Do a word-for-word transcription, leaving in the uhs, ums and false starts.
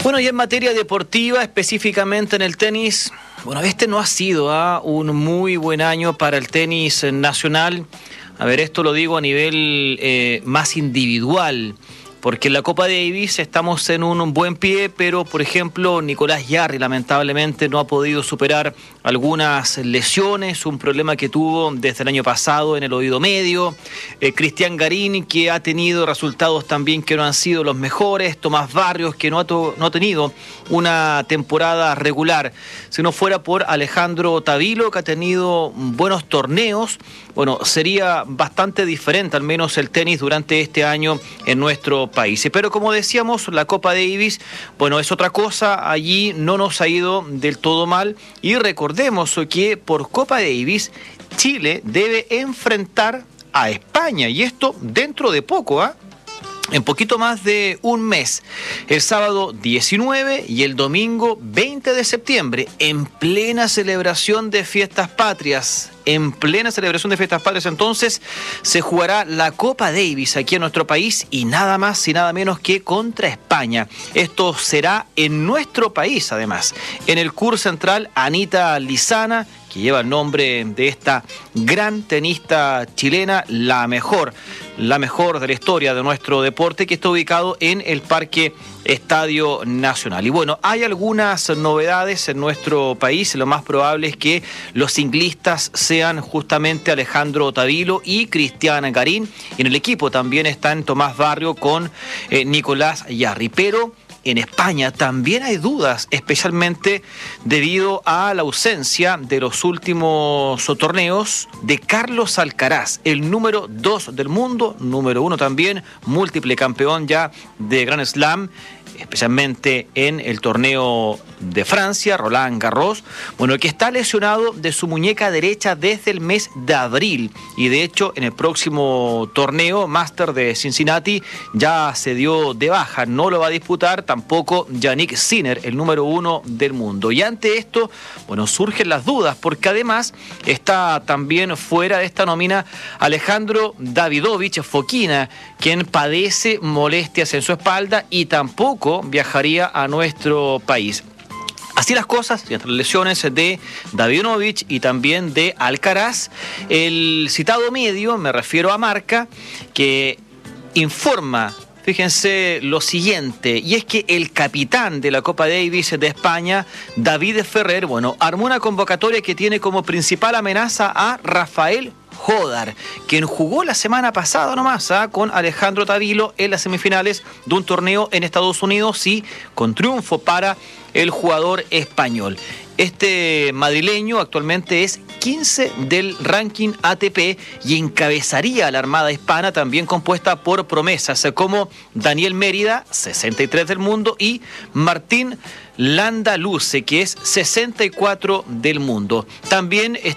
Bueno, y en materia deportiva, específicamente en el tenis, bueno, este no ha sido ¿ah? un muy buen año para el tenis nacional. A ver, esto lo digo a nivel eh, más individual, porque en la Copa Davis estamos en un buen pie, pero por ejemplo Nicolás Jarry lamentablemente no ha podido superar algunas lesiones, un problema que tuvo desde el año pasado en el oído medio. eh, Cristian Garín, que ha tenido resultados también que no han sido los mejores. Tomás Barrios, que no ha, to- no ha tenido una temporada regular. Si no fuera por Alejandro Tavilo, que ha tenido buenos torneos, bueno, sería bastante diferente al menos el tenis durante este año en nuestro país. Pero como decíamos, la Copa Davis, bueno, es otra cosa. Allí no nos ha ido del todo mal, y recordemos que por Copa Davis Chile debe enfrentar a España, y esto dentro de poco, ¿ah? ¿eh? En poquito más de un mes, el sábado diecinueve y el domingo veinte de septiembre, en plena celebración de fiestas patrias. En plena celebración de fiestas patrias, entonces, se jugará la Copa Davis aquí en nuestro país, y nada más y nada menos que contra España. Esto será en nuestro país, además, en el C U R Central Anita Lizana, que lleva el nombre de esta gran tenista chilena, la mejor, la mejor de la historia de nuestro deporte, que está ubicado en el Parque Estadio Nacional. Y bueno, hay algunas novedades en nuestro país. Lo más probable es que los ciclistas sean justamente Alejandro Tavilo y Cristian Garín. Y en el equipo también están Tomás Barrio con eh, Nicolás Jarry. Pero en España también hay dudas, especialmente debido a la ausencia de los últimos torneos de Carlos Alcaraz, el número dos del mundo, número uno también, múltiple campeón ya de Grand Slam, especialmente en el torneo de Francia, Roland Garros, bueno, que está lesionado de su muñeca derecha desde el mes de abril, y de hecho en el próximo torneo Master de Cincinnati ya se dio de baja, no lo va a disputar tampoco Jannik Sinner, el número uno del mundo. Y ante esto, bueno, surgen las dudas, porque además está también fuera de esta nómina Alejandro Davidovich Fokina, quien padece molestias en su espalda y tampoco viajaría a nuestro país. Así las cosas, y entre las lesiones de Davidovich y también de Alcaraz, el citado medio, me refiero a Marca, que informa, fíjense lo siguiente, y es que el capitán de la Copa Davis de España, David Ferrer, bueno, armó una convocatoria que tiene como principal amenaza a Rafael Jodar, quien jugó la semana pasada nomás ¿eh? con Alejandro Tavilo en las semifinales de un torneo en Estados Unidos, y con triunfo para el jugador español. Este madrileño actualmente es quince del ranking A T P y encabezaría a la Armada Hispana, también compuesta por promesas como Daniel Mérida, sesenta y tres del mundo, y Martín Landaluce, que es sesenta y cuatro del mundo. También